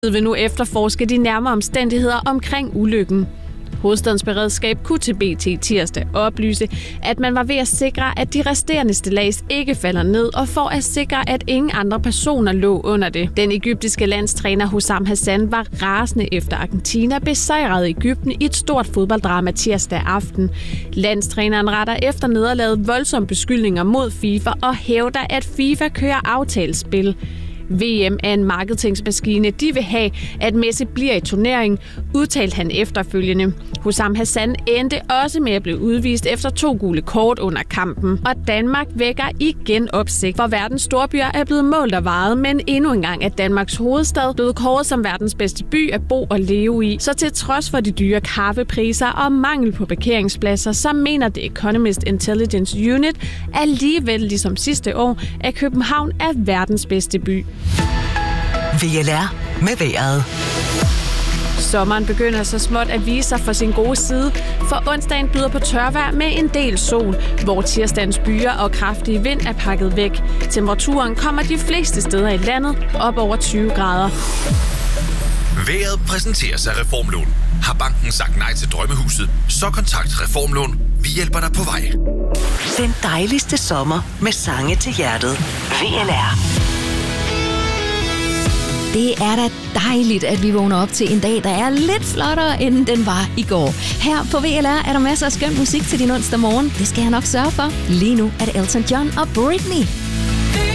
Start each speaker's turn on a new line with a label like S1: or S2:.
S1: Vil nu efterforske de nærmere omstændigheder omkring ulykken. Hovedstadens beredskab kunne til BT tirsdag oplyse, at man var ved at sikre, at de resterende stillads ikke falder ned, og for at sikre, at ingen andre personer lå under det. Den egyptiske landstræner Hussam Hassan var rasende efter Argentina besejrede Egypten i et stort fodbolddrama tirsdag aften. Landstræneren retter efter nederlaget voldsomme beskyldninger mod FIFA og hævder, at FIFA kører aftalespil. VM er en marketingsmaskine. De vil have, at Messi bliver i turneringen, udtalte han efterfølgende. Hussam Hassan endte også med at blive udvist efter 2 gule kort under kampen. Og Danmark vækker igen opsigt, for verdens storbyer er blevet målt og vejet, men endnu engang er Danmarks hovedstad blevet kåret som verdens bedste by at bo og leve i. Så til trods for de dyre kaffepriser og mangel på parkeringspladser, så mener The Economist Intelligence Unit alligevel ligesom sidste år, at København er verdens bedste by.
S2: VLR med vejret.
S1: Sommeren begynder så småt at vise sig for sin gode side, for onsdagen byder på tørvejr med en del sol, hvor tirsdagens byer og kraftige vind er pakket væk. Temperaturen kommer de fleste steder i landet op over 20 grader.
S3: Vejret præsenteres af Reformlån. Har banken sagt nej til drømmehuset, så kontakt Reformlån. Vi hjælper dig på vej.
S2: Den dejligste sommer med sange til hjertet. VLR.
S4: Det er da dejligt, at vi vågner op til en dag, der er lidt flottere, end den var i går. Her på VLR er der masser af skøn musik til din onsdag morgen. Det skal jeg nok sørge for. Lige nu er det Elton John og Britney.